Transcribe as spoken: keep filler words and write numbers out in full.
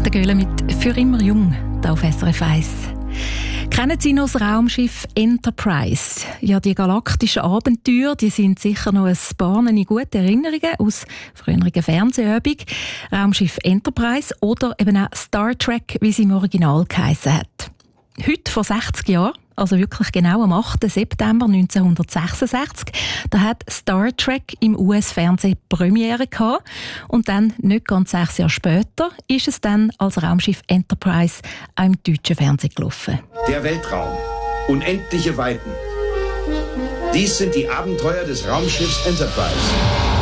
der Göhle mit «Für immer jung» hier auf S R F eins. Kennen Sie noch das Raumschiff Enterprise? Ja, die galaktischen Abenteuer, die sind sicher noch ein paar gute Erinnerungen aus früheren Fernsehübungen. Raumschiff Enterprise oder eben auch Star Trek, wie sie im Original geheissen hat. Heute vor sechzig Jahren, also wirklich genau am achten September neunzehnhundertsechsundsechzig, da hat Star Trek im U S-Fernsehen Premiere gehabt. Und dann, nicht ganz sechs Jahre später, ist es dann als Raumschiff Enterprise auch im deutschen Fernsehen gelaufen. Der Weltraum. Unendliche Weiten. Dies sind die Abenteuer des Raumschiffs Enterprise.